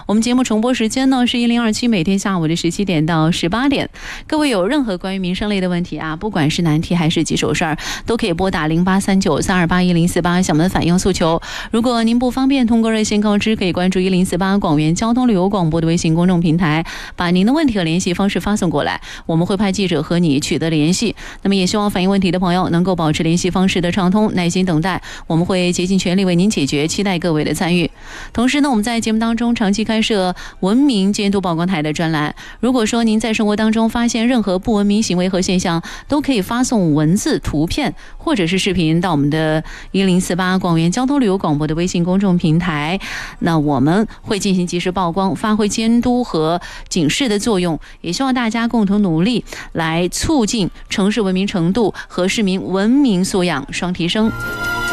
我们节目重播时间呢是1027，每天下午的17点到18点。各位有任何关于民生类的问题啊，不管是难题还是棘手事儿，都可以拨打083932811048向我们反映诉求。如果您不方便通过热线告知，可以关注1048广元交通旅游广播的微信公众平台，把您的问题和联系方式发送过来，我们会派记者和你取得联系。那么也希望反映问题的朋友能够保持联系方式的畅通，耐心等待，我们会竭尽全力为您解决，期待各位的参与。同时呢，我们在节目当中长期开设文明监督曝光台的专栏，如果说您在生活当中发现任何不文明行为和现象，都可以发送文字、图片或者是视频到我们的1048广元交通旅游广播的微信公众平台，那我们会进行及时曝光，发挥监督和警示的作用，也希望大家共同努力来促进城市文明程度和市民文明素养双提升。